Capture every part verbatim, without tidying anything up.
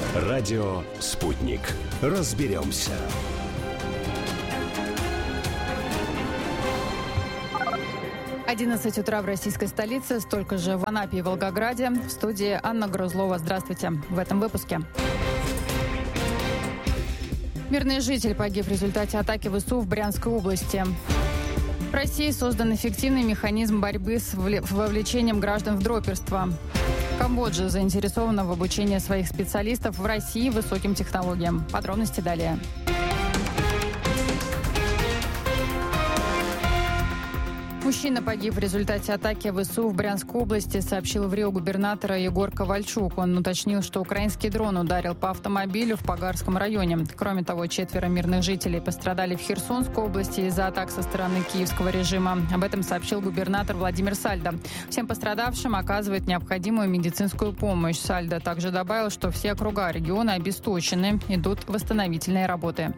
Радио «Спутник». Разберемся. одиннадцать утра в российской столице, столько же в Анапе и Волгограде. В студии Анна Грузлова. Здравствуйте. В этом выпуске. Мирный житель погиб в результате атаки ВСУ в Брянской области. В России создан эффективный механизм борьбы с вовлечением граждан в дроперство. Камбоджа заинтересована в обучении своих специалистов в России высоким технологиям. Подробности далее. Мужчина погиб в результате атаки ВСУ в Брянской области, сообщил в РИО губернатора Егор Ковальчук. Он уточнил, что украинский дрон ударил по автомобилю в Погарском районе. Кроме того, четверо мирных жителей пострадали в Херсонской области из-за атак со стороны киевского режима. Об этом сообщил губернатор Владимир Сальдо. Всем пострадавшим оказывает необходимую медицинскую помощь. Сальдо также добавил, что все округа региона обесточены, идут восстановительные работы.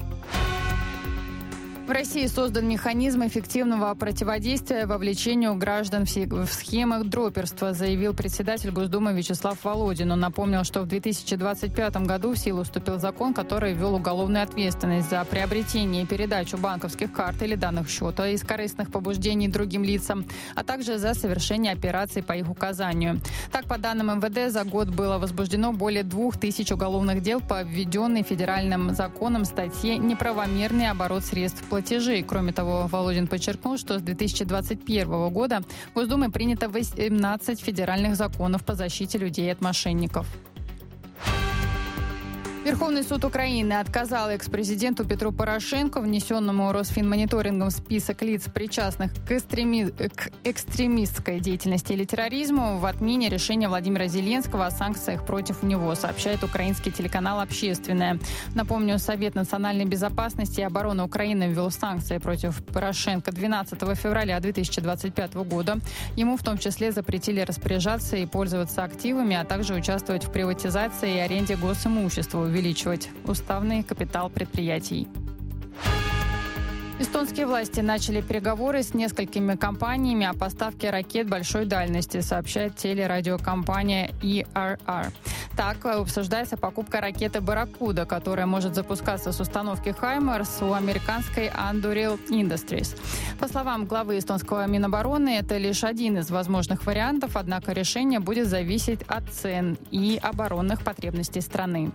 В России создан механизм эффективного противодействия вовлечению граждан в схемах дроперства, заявил председатель Госдумы Вячеслав Володин. Он напомнил, что в две тысячи двадцать пятом году в силу вступил закон, который ввел уголовную ответственность за приобретение и передачу банковских карт или данных счета из корыстных побуждений другим лицам, а также за совершение операций по их указанию. Так, по данным эм вэ дэ, за год было возбуждено более двух тысяч уголовных дел по введенной федеральным законом статье «Неправомерный оборот средств платежей». Кроме того, Володин подчеркнул, что с две тысячи двадцать первого года Госдумой принято восемнадцать федеральных законов по защите людей от мошенников. Верховный суд Украины отказал экс-президенту Петру Порошенко, внесенному Росфинмониторингом в список лиц, причастных к, экстреми... к экстремистской деятельности или терроризму, в отмене решения Владимира Зеленского о санкциях против него, сообщает украинский телеканал «Общественное». Напомню, Совет национальной безопасности и обороны Украины ввел санкции против Порошенко двенадцатого февраля две тысячи двадцать пятого года. Ему в том числе запретили распоряжаться и пользоваться активами, а также участвовать в приватизации и аренде госимущества, увеличивать уставный капитал предприятий. Эстонские власти начали переговоры с несколькими компаниями о поставке ракет большой дальности, сообщает телерадиокомпания и ар ар. Так, обсуждается покупка ракеты «Барракуда», которая может запускаться с установки «Хаймарс» у американской Anduril Industries. По словам главы эстонского Минобороны, это лишь один из возможных вариантов, однако решение будет зависеть от цен и оборонных потребностей страны.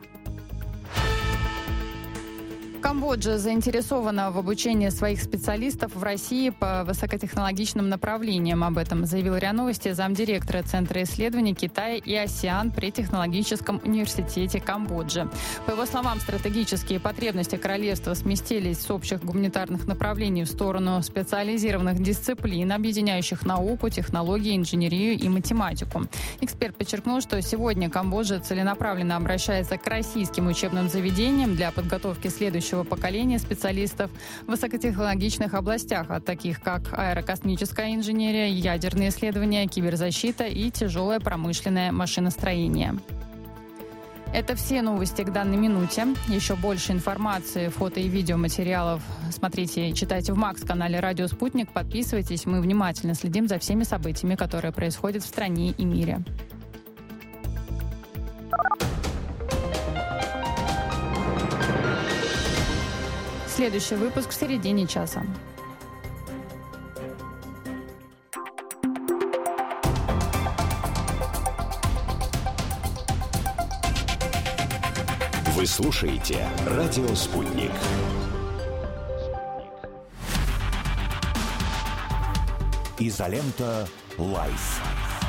Камбоджа заинтересована в обучении своих специалистов в России по высокотехнологичным направлениям. Об этом заявил РИА Новости замдиректора Центра исследований Китая и АСЕАН при Технологическом университете Камбоджи. По его словам, стратегические потребности королевства сместились с общих гуманитарных направлений в сторону специализированных дисциплин, объединяющих науку, технологии, инженерию и математику. Эксперт подчеркнул, что сегодня Камбоджа целенаправленно обращается к российским учебным заведениям для подготовки следующего поколения специалистов в высокотехнологичных областях, от таких как аэрокосмическая инженерия, ядерные исследования, киберзащита и тяжелое промышленное машиностроение. Это все новости к данной минуте. Еще больше информации, фото и видеоматериалов смотрите и читайте в Макс-канале «Радио Спутник». Подписывайтесь, мы внимательно следим за всеми событиями, которые происходят в стране и мире. Следующий выпуск в середине часа. Вы слушаете «Радио Спутник». Изолента Лайф.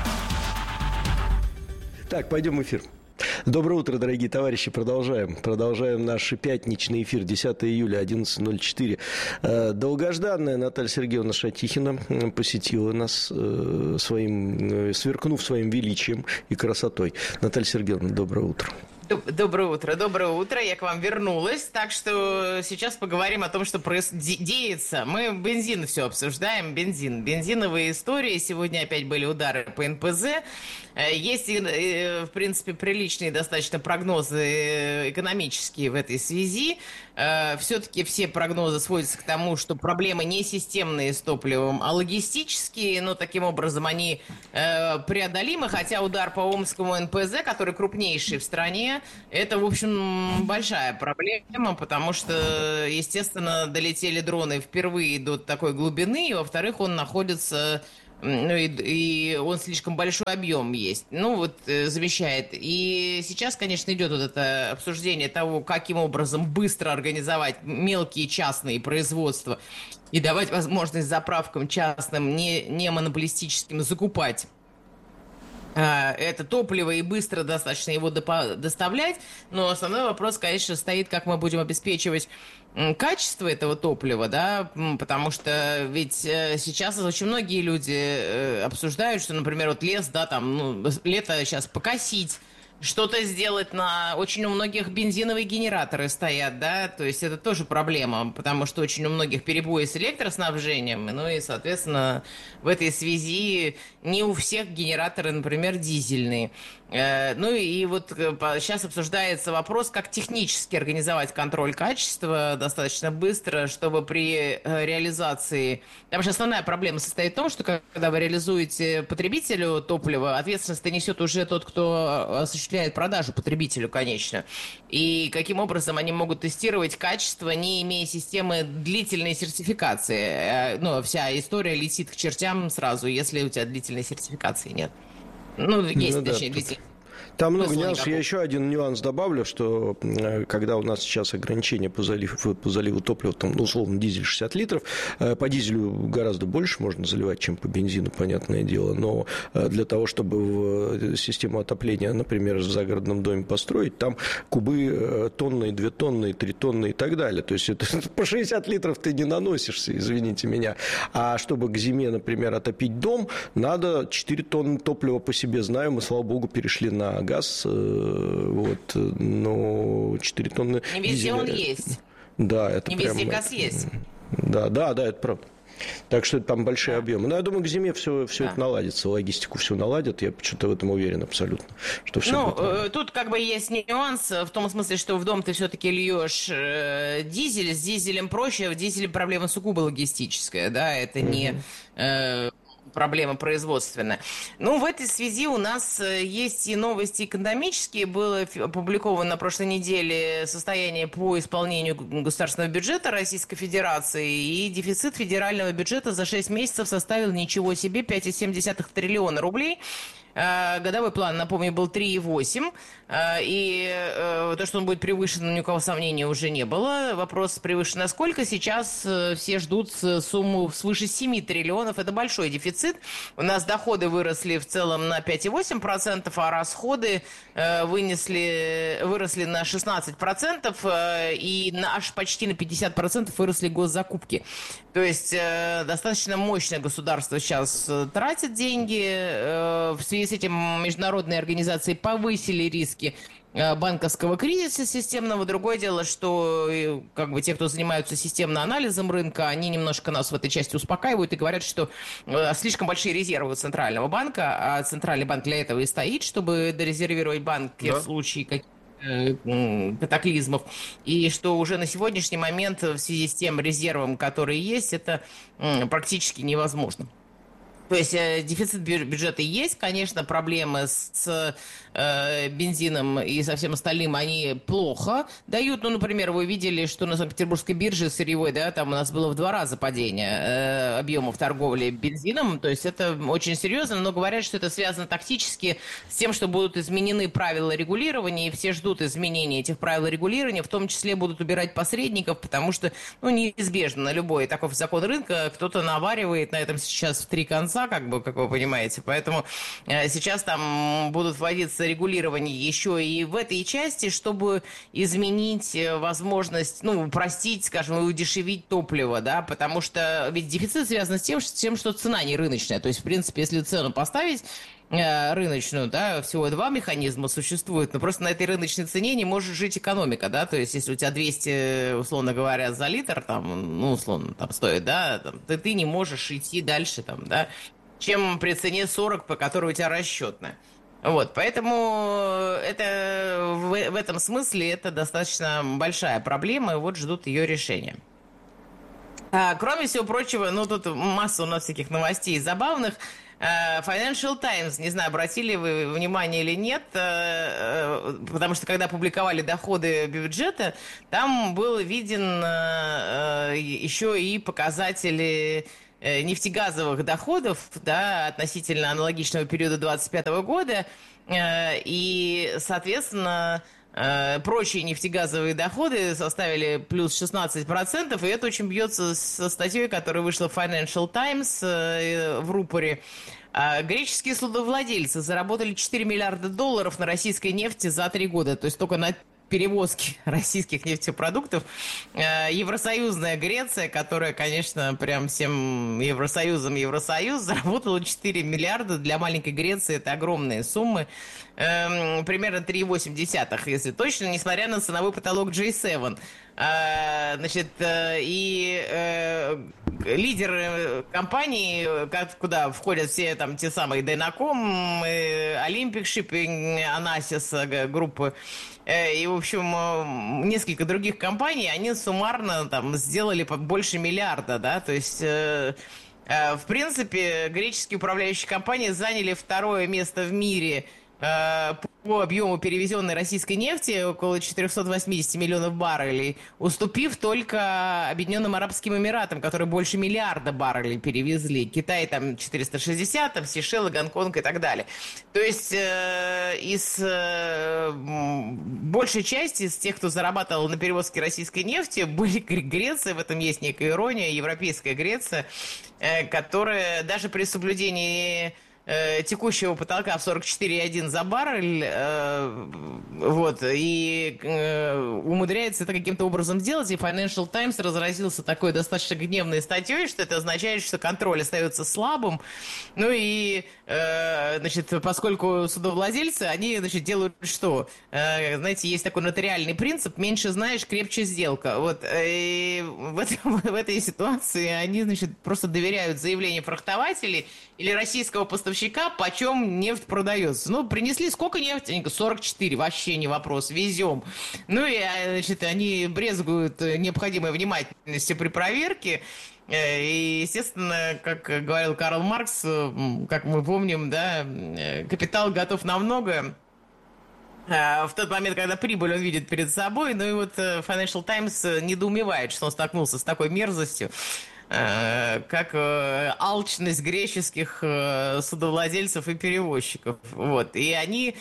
Так, пойдем в эфир. Доброе утро, дорогие товарищи. Продолжаем. Продолжаем наш пятничный эфир. десятого июля, одиннадцать ноль четыре. Долгожданная Наталья Сергеевна Шатихина посетила нас, своим, сверкнув своим величием и красотой. Наталья Сергеевна, доброе утро. Доброе утро, доброе утро, я к вам вернулась, так что сейчас поговорим о том, что деется. Мы бензин все обсуждаем, бензин, бензиновые истории, сегодня опять были удары по эн пэ зэ, есть, в принципе, приличные достаточно прогнозы экономические в этой связи, все-таки все прогнозы сводятся к тому, что проблемы не системные с топливом, а логистические, но таким образом они преодолимы, хотя удар по омскому эн пэ зэ, который крупнейший в стране, стране, это, в общем, большая проблема, потому что, естественно, долетели дроны впервые до такой глубины, и, во-вторых, он находится... Ну и, и он слишком большой объем есть, ну вот э, замещает. И сейчас, конечно, идет вот это обсуждение того, каким образом быстро организовать мелкие частные производства и давать возможность заправкам частным, не, не монополистическим, закупать э, это топливо и быстро достаточно его допо- доставлять. Но основной вопрос, конечно, стоит, как мы будем обеспечивать качество этого топлива, да, потому что ведь сейчас очень многие люди обсуждают, что, например, вот лес, да, там, ну, лето сейчас покосить, что-то сделать на... Очень у многих бензиновые генераторы стоят, да, то есть это тоже проблема, потому что очень у многих перебои с электроснабжением, ну и, соответственно, в этой связи не у всех генераторы, например, дизельные. Ну и вот сейчас обсуждается вопрос, как технически организовать контроль качества достаточно быстро, чтобы при реализации... Потому что основная проблема состоит в том, что когда вы реализуете потребителю топлива, ответственность несет уже тот, кто осуществляет продажу потребителю, конечно. И каким образом они могут тестировать качество, не имея системы длительной сертификации. Ну, вся история летит к чертям сразу, если у тебя длительной сертификации нет. Ну, есть, ну, точнее, да, длительный. Там много нюансов. Я еще один нюанс добавлю, что когда у нас сейчас ограничения по заливу, по заливу топлива, там, ну, условно, дизель шестьдесят литров, по дизелю гораздо больше можно заливать, чем по бензину, понятное дело. Но для того, чтобы систему отопления, например, в загородном доме построить, там кубы тонны, две тонны, три тонны и так далее. То есть это по шестьдесят литров ты не наносишься, извините меня. А чтобы к зиме, например, отопить дом, надо четыре тонны топлива по себе знаю. Мы, слава богу, перешли на газ, вот, но четыре тонны не везде дизеля. Он есть. Да, это не прям... везде газ есть. Да, да, да, это правда. Так что там большие да. объемы. Но я думаю, к зиме все, все да. это наладится, логистику все наладят. Я что-то в этом уверен абсолютно. Что все ну, будет тут как бы есть нюанс в том смысле, что в дом ты все-таки льешь э, дизель. С дизелем проще. В дизеле проблема сугубо логистическая. Да, это mm-hmm. не... Э, проблема производственная. Ну, в этой связи у нас есть и новости экономические. Было опубликовано на прошлой неделе состояние по исполнению государственного бюджета Российской Федерации, и дефицит федерального бюджета за шесть месяцев составил ничего себе пять целых семь десятых триллиона рублей. Годовой план, напомню, был три целых восемь десятых, и то, что он будет превышен, ни у кого сомнений уже не было. Вопрос, превышен на сколько? Сейчас все ждут сумму свыше семи триллионов. Это большой дефицит. У нас доходы выросли в целом на пять целых восемь десятых процента, а расходы вынесли, выросли на шестнадцать процентов, и на, аж почти на пятьдесят процентов выросли госзакупки. То есть достаточно мощное государство сейчас тратит деньги. В связи с этим международные организации повысили риски банковского кризиса системного. Другое дело, что как бы те, кто занимаются системным анализом рынка, они немножко нас в этой части успокаивают и говорят, что слишком большие резервы у Центрального банка, а Центральный банк для этого и стоит, чтобы дорезервировать банки да. в случае каких катаклизмов, и что уже на сегодняшний момент в связи с тем резервом, который есть, это практически невозможно. То есть э, дефицит бюджета есть, конечно, проблемы с э, бензином и со всем остальным, они плохо дают. Ну, например, вы видели, что на Санкт-Петербургской бирже сырьевой, да, там у нас было в два раза падение э, объемов торговли бензином. То есть это очень серьезно, но говорят, что это связано тактически с тем, что будут изменены правила регулирования, и все ждут изменения этих правил регулирования, в том числе будут убирать посредников, потому что, ну, неизбежно на любой такой закон рынка кто-то наваривает на этом сейчас в три конца, как бы, как вы понимаете. Поэтому э, сейчас там будут вводиться регулирования еще и в этой части, чтобы изменить э, возможность, ну, упростить, скажем, и удешевить топливо, да, потому что ведь дефицит связан с тем, с тем, что цена не рыночная. То есть, в принципе, если цену поставить э, рыночную, да, всего два механизма существует, но просто на этой рыночной цене не может жить экономика, да, то есть, если у тебя двести, условно говоря, за литр, там, ну, условно, там стоит, да, там, ты, ты не можешь идти дальше, там, да, чем при цене сорок, по которой у тебя расчетная. Вот, поэтому это, в, в этом смысле это достаточно большая проблема, и вот ждут ее решения. А, кроме всего прочего, ну, тут масса у нас всяких новостей забавных. Financial Times, не знаю, обратили вы внимание или нет, потому что когда публиковали доходы бюджета, там был виден еще и показатели нефтегазовых доходов, да, относительно аналогичного периода двадцать пятого года, и, соответственно, прочие нефтегазовые доходы составили плюс шестнадцать процентов, и это очень бьется со статьей, которая вышла в Financial Times в рупоре. Греческие судовладельцы заработали четыре миллиарда долларов на российской нефти за три года, то есть только на перевозки российских нефтепродуктов. Евросоюзная Греция, которая, конечно, прям всем Евросоюзом Евросоюз, заработала четыре миллиарда. Для маленькой Греции это огромные суммы. Эм, примерно три целых восемь десятых, если точно, несмотря на ценовой потолок джей семь. Э, значит, э, и э, лидеры компании, как, куда входят все там те самые Дайнаком, э, Olympic Shipping, Анасис группы, э, и, в общем, несколько других компаний, они суммарно там сделали больше миллиарда, да, то есть... Э, э, в принципе, греческие управляющие компании заняли второе место в мире по объему перевезенной российской нефти, около четыреста восемьдесят миллионов баррелей, уступив только Объединенным Арабским Эмиратам, которые больше миллиарда баррелей перевезли. Китай там четыреста шестьдесят, там Сейшелы, Гонконг и так далее. То есть э, из э, большей части из тех, кто зарабатывал на перевозке российской нефти, были Греция, в этом есть некая ирония, европейская Греция, э, которая даже при соблюдении текущего потолка в сорок четыре целых один за баррель, э, вот, и э, умудряется это каким-то образом сделать, и Financial Times разразился такой достаточно гневной статьей, что это означает, что контроль остается слабым, ну и, э, значит, поскольку судовладельцы, они, значит, делают что? Э, знаете, есть такой нотариальный принцип, меньше знаешь, крепче сделка, вот, и в, этом, в этой ситуации они, значит, просто доверяют заявлению фрахтователей или российского поставщика, почем нефть продается. Ну, принесли сколько нефти? Они говорят, сорок четыре, вообще не вопрос, везем. Ну, и, значит, они брезгуют необходимой внимательностью при проверке. И, естественно, как говорил Карл Маркс, как мы помним, да, капитал готов на многое в тот момент, когда прибыль он видит перед собой. Ну и вот Financial Times недоумевает, что он столкнулся с такой мерзостью, как алчность греческих судовладельцев и перевозчиков. Вот. И они,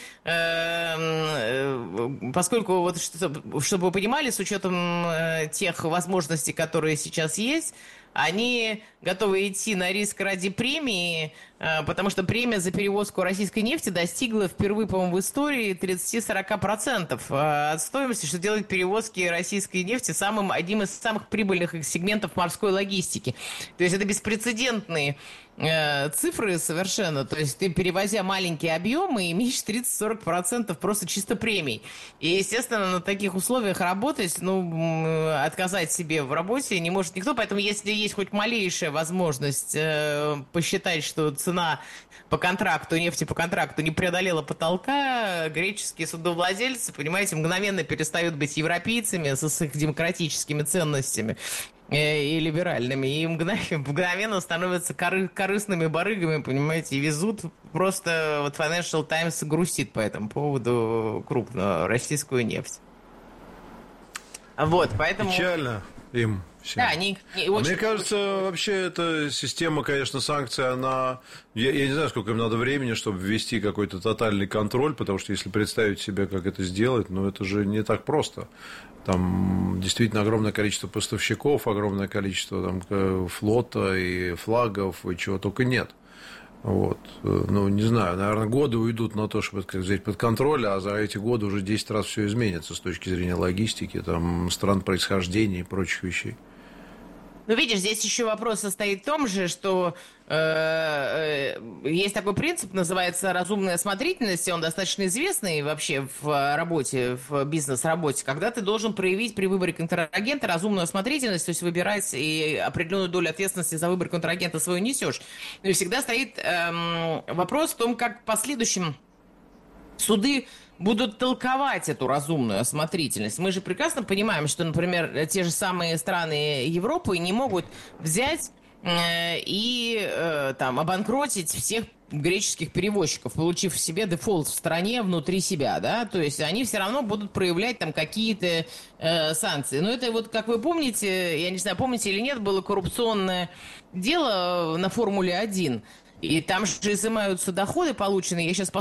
поскольку, вот, чтобы вы понимали, с учетом тех возможностей, которые сейчас есть, они готовы идти на риск ради премии, потому что премия за перевозку российской нефти достигла впервые, по-моему, в истории тридцать-сорок процентов от стоимости, что делает перевозки российской нефти самым, одним из самых прибыльных сегментов морской логистики. То есть это беспрецедентные цифры совершенно. То есть ты, перевозя маленькие объемы, имеешь тридцать-сорок процентов просто чисто премий. И, естественно, на таких условиях работать, ну, отказать себе в работе не может никто. Поэтому, если есть хоть малейшая возможность э, посчитать, что цена по контракту, нефти по контракту не преодолела потолка, греческие судовладельцы, понимаете, мгновенно перестают быть европейцами с их демократическими ценностями и либеральными, и мгновенно становятся коры, корыстными барыгами, понимаете, и везут просто, вот Financial Times грустит по этому поводу крупно российскую нефть. Вот, поэтому... Печально им всем. Да, они, они очень... Мне кажется, вообще эта система, конечно, санкций, она... Я, я не знаю, сколько им надо времени, чтобы ввести какой-то тотальный контроль, потому что если представить себе, как это сделать, ну, это же не так просто. Там действительно огромное количество поставщиков, огромное количество там, флота и флагов, и чего только нет. Вот. Ну, не знаю, наверное, годы уйдут на то, чтобы это взять под контроль, а за эти годы уже десять раз все изменится с точки зрения логистики, там, стран происхождения и прочих вещей. Ну, видишь, здесь еще вопрос состоит в том же, что э, э, есть такой принцип, называется разумная осмотрительность, и он достаточно известный вообще в работе, в бизнес-работе, когда ты должен проявить при выборе контрагента разумную осмотрительность, то есть выбирать и определенную долю ответственности за выбор контрагента свою несешь. Ну и всегда стоит э, вопрос в том, как в последующем суды будут толковать эту разумную осмотрительность. Мы же прекрасно понимаем, что, например, те же самые страны Европы не могут взять и там обанкротить всех греческих перевозчиков, получив в себе дефолт в стране внутри себя, да, то есть они все равно будут проявлять там какие-то э, санкции. Но это вот, как вы помните, я не знаю, помните или нет, было коррупционное дело на Формуле один, и там же изымаются доходы полученные, я сейчас